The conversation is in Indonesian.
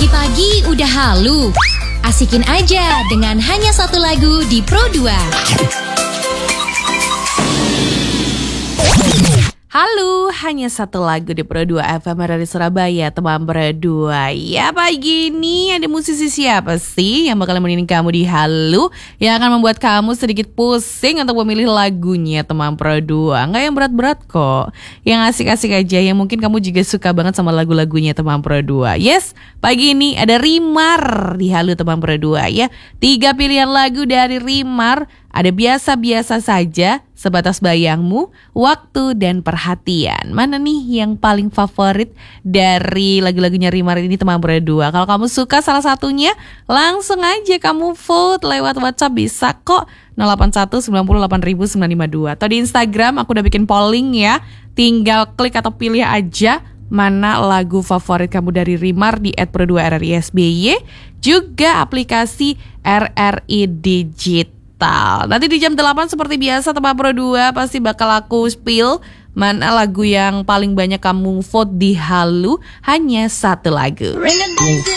Pagi-pagi udah halu. Asikin aja dengan hanya satu lagu di Pro 2. Halo, hanya satu lagu di Pro 2 FM dari Surabaya, teman Pro 2. Ya, pagi ini ada musisi siapa sih yang bakal nemenin kamu di Halo, yang akan membuat kamu sedikit pusing untuk memilih lagunya, teman Pro 2. Nggak yang berat-berat kok, yang asik-asik aja, yang mungkin kamu juga suka banget sama lagu-lagunya, teman Pro 2. Yes, pagi ini ada Rimar di Halo, teman Pro 2 ya. 3 pilihan lagu dari Rimar. Ada biasa-biasa saja, sebatas bayangmu, waktu dan perhatian. Mana nih yang paling favorit dari lagu-lagunya Rimar ini, teman Pro 2? Kalau kamu suka salah satunya, langsung aja kamu vote lewat WhatsApp, bisa kok. 081 90 8000 952. Atau di Instagram aku udah bikin polling ya. Tinggal klik atau pilih aja mana lagu favorit kamu dari Rimar di @pro2rrisby, juga aplikasi RRI Digital. Nanti di jam 8 seperti biasa, teman Pro 2 pasti bakal aku spill mana lagu yang paling banyak kamu vote di Halo, hanya satu lagu.